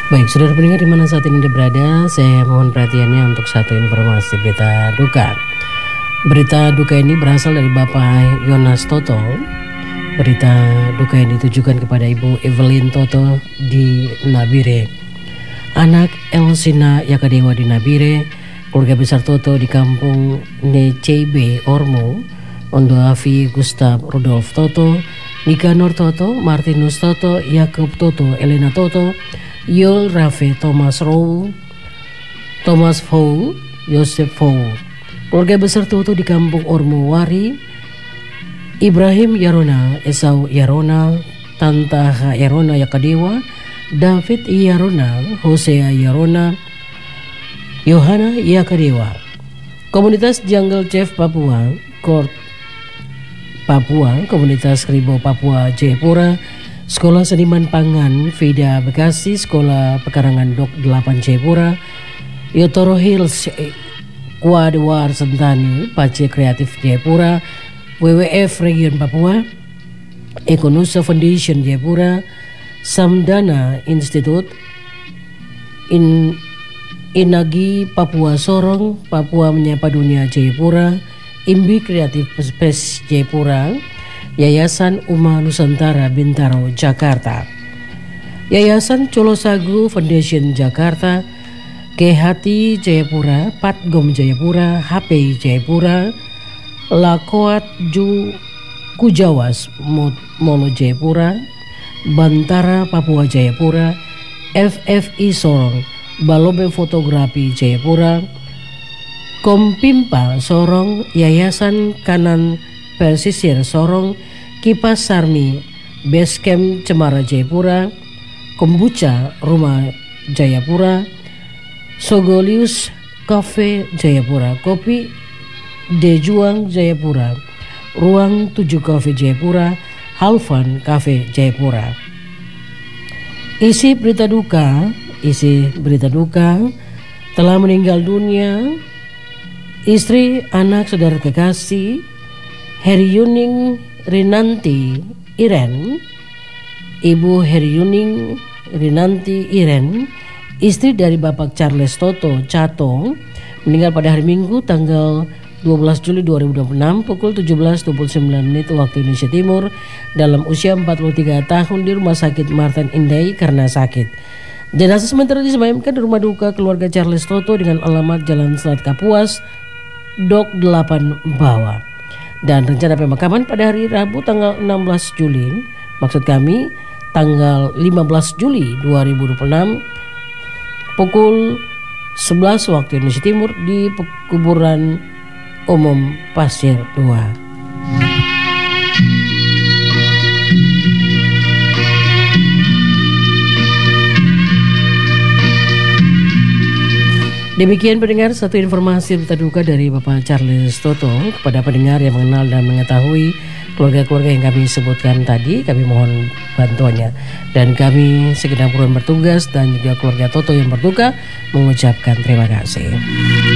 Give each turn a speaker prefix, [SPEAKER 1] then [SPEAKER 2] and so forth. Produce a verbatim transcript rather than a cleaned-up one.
[SPEAKER 1] Baik, saudara pendengar di mana saat ini Anda berada, saya mohon perhatiannya untuk satu informasi berita duka. Berita duka ini berasal dari Bapak Yonas Toto. Berita duka ini ditujukan kepada Ibu Evelyn Toto di Nabire, anak Elsina Yakadewa di Nabire, keluarga besar Toto di kampung Necebe Ormo, Ondo Afi Gustav Rudolf Toto, Nikanor Toto, Martinus Toto, Yakub Toto, Elena Toto, Yul Rafe, Thomas Rowe, Thomas Fou, Yosef Fou. Keluarga besar Toto di kampung Ormo Wari, Ibrahim Yarona, Esau Yarona, Tanta Yarona Yakadewa, David Yarona, Hosea Yarona, Yohana Yakadewa. Komunitas Jungle Chef Papua, Court Papua, Komunitas Kribo Papua Jayapura, Sekolah Seniman Pangan Vida Bekasi, Sekolah Pekarangan Dok delapan Jayapura, Yotoro Hills Kuadwar Sentani, Pace Kreatif Jayapura, W W F Region Papua, Ekonusa Foundation Jayapura, Samdana Institute, In Inagi Papua Sorong, Papua Menyapa Dunia Jayapura, Imbi Kreatif Space Jayapura, Yayasan Uma Nusantara Bintaro Jakarta, Yayasan Colosagu Foundation Jakarta, Kehati Jayapura, Patgom Jayapura, H P Jayapura, Lakoat Ju Kujawas Molo Jayapura, Bantara Papua Jayapura, F F I Sorong, Balobe Fotografi Jayapura, Kompimpa Sorong, Yayasan Kanan Pesisir Sorong, Kipas Sarmi, Basecamp Cemara Jayapura, Kombucha Rumah Jayapura, Sogolius Cafe Jayapura, Kopi Dejuang Jayapura, Ruang tujuh Cafe Jayapura, Halvan Cafe Jayapura. Isi berita duka, isi berita duka telah meninggal dunia istri anak saudara kekasih Heri Yuning Rinanti Iren, Ibu Heri Yuning Rinanti Iren, istri dari Bapak Charles Toto Cato, meninggal pada hari Minggu tanggal dua belas Juli dua ribu dua puluh enam pukul tujuh belas dua puluh sembilan menit waktu Indonesia Timur dalam usia empat puluh tiga tahun di Rumah Sakit Martin Indai karena sakit. Jenazah sementara disemayamkan di rumah duka keluarga Charles Toto dengan alamat Jalan Selat Kapuas, Dok delapan Bawah. Dan rencana pemakaman pada hari Rabu tanggal enam belas Juli, maksud kami tanggal lima belas Juli dua ribu dua puluh enam pukul sebelas waktu Indonesia Timur di kuburan umum Pasir dua. Demikian pendengar, satu informasi berita duka dari Bapak Charles Toto. Kepada pendengar yang mengenal dan mengetahui keluarga-keluarga yang kami sebutkan tadi, kami mohon bantuannya. Dan kami segenap buruan bertugas dan juga keluarga Toto yang berduka mengucapkan terima kasih.